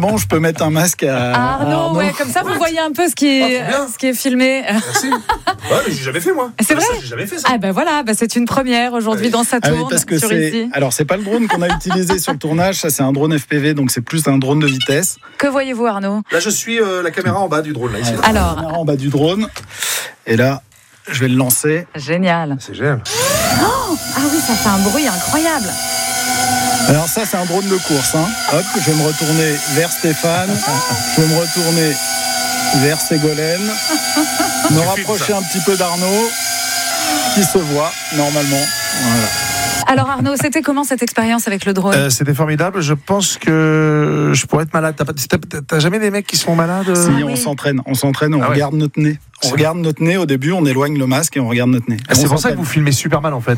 bon, je peux mettre un masque à Arnaud. Ouais, comme ça vous voyez un peu ce qui est filmé. Merci. Ouais, mais j'ai jamais fait moi. C'est vrai. Ça, j'ai jamais fait ça. Ah ben voilà, c'est une première aujourd'hui dans sa tourne. Parce que sur ici. alors c'est pas le drone qu'on a utilisé sur le tournage, ça c'est un drone FPV, donc c'est plus un drone de vitesse. Que voyez-vous, Arnaud ? Là, je suis la caméra en bas du drone là ici. Alors, La caméra en bas du drone. Et là, je vais le lancer. génial. C'est génial. Ah oui, ça fait un bruit incroyable. Alors ça, c'est un drone de course. Hein. Hop, je vais me retourner vers Stéphane. Je vais me retourner vers Ségolène. Me rapprocher un petit peu d'Arnaud, qui se voit normalement. Voilà. Alors Arnaud, c'était comment cette expérience avec le drone ? C'était formidable. Je pense que je pourrais être malade. T'as jamais des mecs qui sont malades Si, oui. on s'entraîne, on Ah ouais. regarde notre nez. On regarde notre nez au début, on éloigne le masque et on regarde notre nez. C'est pour ça que vous filmez super mal en fait.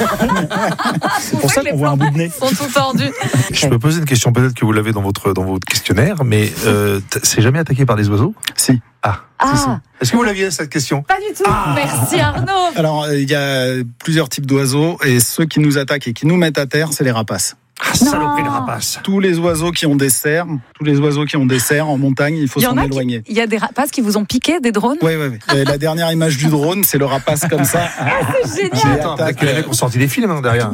C'est pour ça qu'on voit un bout de nez. Ils sont tout tordus. Je peux poser une question, peut-être que vous l'avez dans votre questionnaire, mais c'est jamais attaqué par des oiseaux ? Si. Si. Est-ce que vous l'aviez cette question ? Pas du tout. Merci Arnaud. Alors, il y a plusieurs types d'oiseaux et ceux qui nous attaquent et qui nous mettent à terre, c'est les rapaces. Ah, saloperie de rapace. Tous les oiseaux qui ont des cerfs en montagne, il faut Il y en s'en a éloigner. il y a des rapaces qui vous ont piqué des drones ? Oui. Et la dernière image du drone, c'est le rapace comme ça. C'est génial. Attends, peut-être que les mecs ont sorti des films hein, derrière.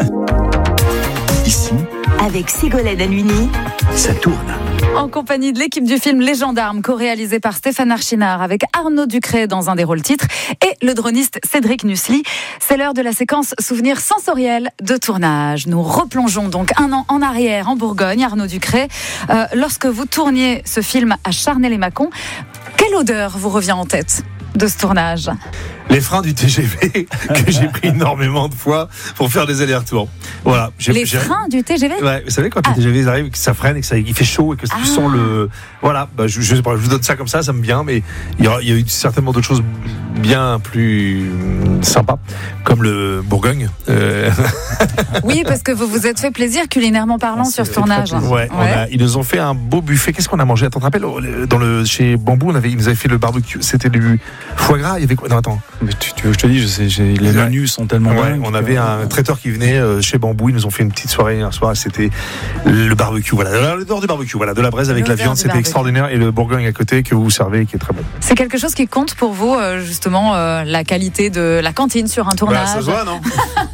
Ici, avec Ségolène Halluny, ça tourne. En compagnie de l'équipe du film Les Gendarmes, co-réalisé par Stéphane Archinard avec Arnaud Ducré dans un des rôles titres et le droniste Cédric Nussli. C'est l'heure de la séquence souvenir sensoriel de tournage. Nous replongeons donc un an en arrière en Bourgogne, Arnaud Ducré. Lorsque vous tourniez ce film à Charnay-les-Mâcons, quelle odeur vous revient en tête de ce tournage ? Les freins du TGV que j'ai pris énormément de fois pour faire des allers-retours. Voilà. Les freins du TGV ? Ouais, vous savez quand les TGV arrivent, que ça freine et que il fait chaud et que tu sens le. Voilà. Je sais pas, je vous donne ça comme ça me vient, mais il y a eu certainement d'autres choses bien plus sympas, comme le Bourgogne. Oui, parce que vous vous êtes fait plaisir culinairement parlant sur ce tournage. Ouais. Ils nous ont fait un beau buffet. Qu'est-ce qu'on a mangé ? Attends, tu te rappelles chez Bambou, ils nous avaient fait le barbecue. C'était du foie gras. Il y avait quoi ? Non, attends. Mais tu veux que je te dise, les menus sont tellement dingues. On avait un traiteur qui venait chez Bambou, ils nous ont fait une petite soirée un soir, c'était le barbecue, voilà, l'odeur du barbecue, voilà, de la braise avec la viande, c'était extraordinaire, et le Bourgogne à côté que vous servez qui est très bon. C'est quelque chose qui compte pour vous, justement, la qualité de la cantine sur un tournage. Ça se voit, non ?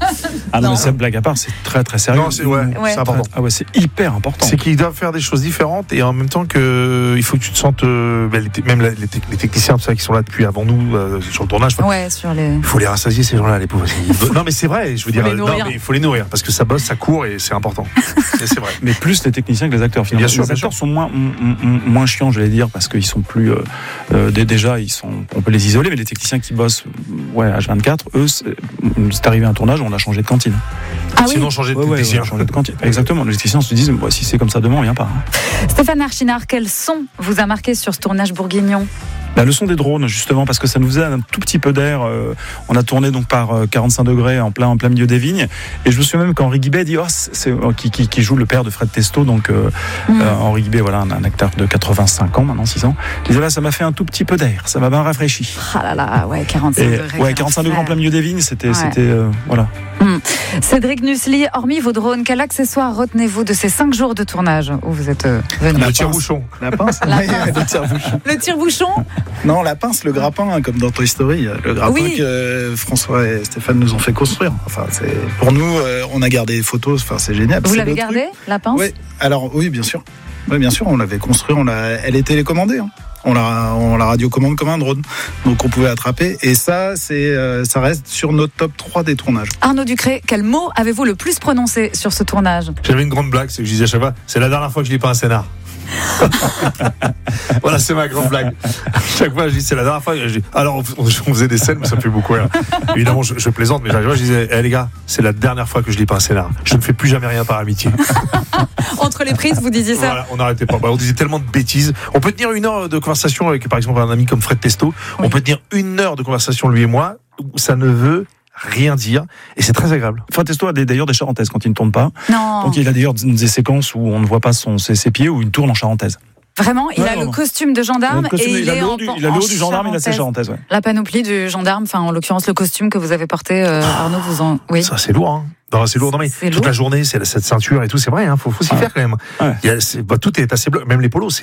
Ah non, mais c'est blague à part, c'est très très sérieux. Non, c'est important. Ah ouais, c'est hyper important. C'est qu'ils doivent faire des choses différentes et en même temps que il faut que tu te sentes, même les techniciens tout ça, qui sont là depuis avant nous sur le tournage. Ouais, sur les. Il faut les rassasier ces gens-là, les pauvres. Non mais c'est vrai, je veux dire, non mais il faut les nourrir parce que ça bosse, ça court et c'est important. Et c'est vrai. Mais plus les techniciens que les acteurs. Finalement. Bien sûr, les acteurs sont moins chiants, je vais dire, parce qu'ils sont plus déjà on peut les isoler, mais les techniciens qui bossent H24, eux, c'est arrivé à un tournage où on a changé de cantine. Ah Sinon, oui. changer de Ouais, technicien. on a changé de cantine. Exactement. Les techniciens se disent, si c'est comme ça demain, on vient pas. Stéphane Archinard, quel son vous a marqué sur ce tournage bourguignon ? La leçon des drones, justement, parce que ça nous faisait un tout petit peu d'air. On a tourné donc par 45 degrés en plein milieu des vignes. Et je me souviens même qu'Henri Guibet dit, qui joue le père de Fred Testo, donc Henri Guibet, voilà, un acteur de 85 ans, maintenant 6 ans. Il disait là, ça m'a fait un tout petit peu d'air, ça m'a bien rafraîchi. Ah là là, 45 degrés. Ouais, 45 degrés en plein milieu des vignes, c'était voilà. Cédric Nussli, hormis vos drones, quel accessoire retenez-vous de ces 5 jours de tournage où vous êtes venu ? Le tire-bouchon. La pince. Le tire-bouchon. Le tire-bouchon ? Non, la pince, le grappin, comme dans Toy Story, le grappin que François et Stéphane nous ont fait construire. Enfin, pour nous, on a gardé des photos. Enfin, c'est génial. Vous l'avez gardé, la pince ? Oui. Alors oui, bien sûr. Oui, bien sûr, on l'avait construit. Elle est télécommandée. Hein. On la radiocommande comme un drone, donc on pouvait attraper. Et ça, ça reste sur notre top 3 des tournages. Arnaud Ducré, quel mot avez-vous le plus prononcé sur ce tournage ? J'avais une grande blague, c'est que je disais à chaque fois, c'est la dernière fois que je lis pas un scénar. Voilà, c'est ma grande blague. Chaque fois, je dis, c'est la dernière fois. Alors, on faisait des scènes, mais ça me fait beaucoup rire. Évidemment, je plaisante, mais je disais, les gars, c'est la dernière fois que je lis pas un scénar. Je ne fais plus jamais rien par amitié. Entre les prises, vous disiez ça ? Voilà, on n'arrêtait pas. On disait tellement de bêtises. On peut tenir 1 heure de conversation avec, par exemple, un ami comme Fred Testo. Oui. On peut tenir 1 heure de conversation, lui et moi, où ça ne veut rien dire, et c'est très agréable. Fred Testo a d'ailleurs des charentaises quand il ne tourne pas. Non. Donc il a d'ailleurs des séquences où on ne voit pas ses pieds, où il tourne en charentaise. Vraiment, il a le costume de gendarme et il a le haut du gendarme, il a ses charentaises. Ouais. La panoplie du gendarme, enfin en l'occurrence le costume que vous avez porté, Arnaud, oui. Ça c'est lourd, hein. Non, c'est lourd. Non, mais toute la journée, c'est cette ceinture et tout, c'est vrai, hein, faut s'y faire quand même. Ouais. Tout est assez bloqué, même les polos,